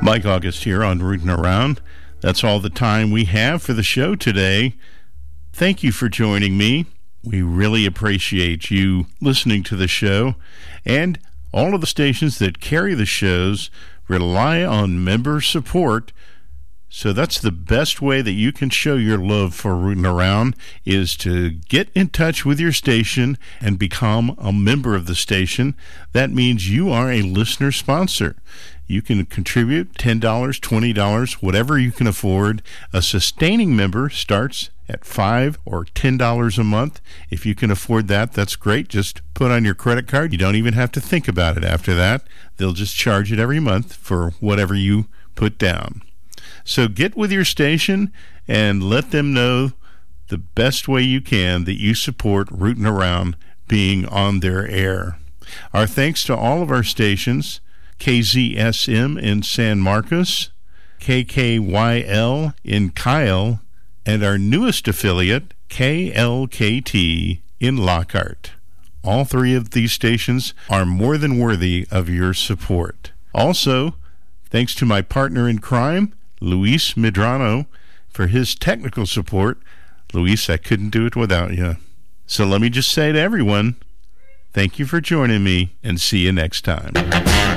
Mike August here on Rootin' Around. That's all the time we have for the show today. Thank you for joining me. We really appreciate you listening to the show, and all of the stations that carry the shows rely on member support. So that's the best way that you can show your love for Rootin' Around, is to get in touch with your station and become a member of the station. That means you are a listener sponsor. You can contribute $10, $20, whatever you can afford. A sustaining member starts at $5 or $10 a month. If you can afford that, that's great. Just put on your credit card. You don't even have to think about it after that. They'll just charge it every month for whatever you put down. So get with your station and let them know the best way you can that you support Rootin' Around being on their air. Our thanks to all of our stations: KZSM in San Marcos, KKYL in Kyle, and our newest affiliate, KLKT in Lockhart. All three of these stations are more than worthy of your support. Also, thanks to my partner in crime, Luis Medrano, for his technical support. Luis, I couldn't do it without you. So let me just say to everyone, thank you for joining me, and see you next time.